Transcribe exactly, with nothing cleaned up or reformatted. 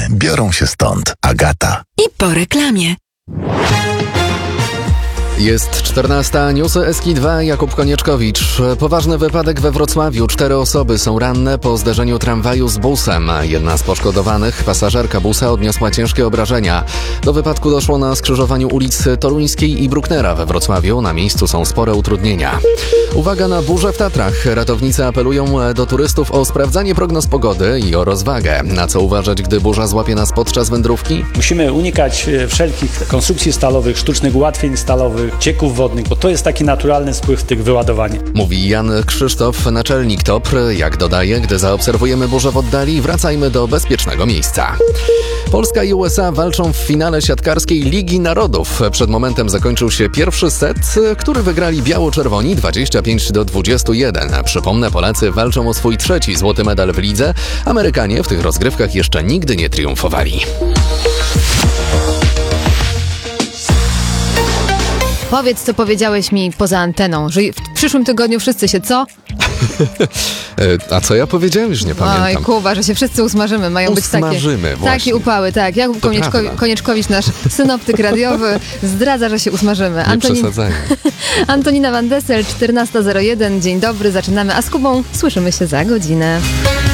biorą się stąd. Agata. I po reklamie. Jest czternasta, newsy S K dwa, Jakub Konieczkowicz. Poważny wypadek we Wrocławiu. Cztery osoby są ranne po zderzeniu tramwaju z busem. Jedna z poszkodowanych, pasażerka busa, odniosła ciężkie obrażenia. Do wypadku doszło na skrzyżowaniu ulic Toruńskiej i Brucknera we Wrocławiu. Na miejscu są spore utrudnienia. Uwaga na burzę w Tatrach. Ratownicy apelują do turystów o sprawdzanie prognoz pogody i o rozwagę. Na co uważać, gdy burza złapie nas podczas wędrówki? Musimy unikać wszelkich konstrukcji stalowych, sztucznych ułatwień stalowych, cieków wodnych, bo to jest taki naturalny spływ tych wyładowań. Mówi Jan Krzysztof, naczelnik T O P R. Jak dodaje, gdy zaobserwujemy burzę w oddali, wracajmy do bezpiecznego miejsca. Polska i U S A walczą w finale siatkarskiej Ligi Narodów. Przed momentem zakończył się pierwszy set, który wygrali biało-czerwoni dwadzieścia pięć do dwudziestu jeden. Przypomnę, Polacy walczą o swój trzeci złoty medal w lidze. Amerykanie w tych rozgrywkach jeszcze nigdy nie triumfowali. Powiedz, co powiedziałeś mi poza anteną, że w przyszłym tygodniu wszyscy się co? A co ja powiedziałem? Już nie pamiętam. Oj, Kuba, że się wszyscy usmażymy. Mają Usmażymy, być takie, właśnie. takie upały, tak. Jakub Konieczko, Konieczkowicz, nasz synoptyk radiowy, zdradza, że się usmażymy. Nie Antonin... przesadzajmy. Antonina Van Dessel, czternasta zero jeden. Dzień dobry, zaczynamy. A z Kubą słyszymy się za godzinę.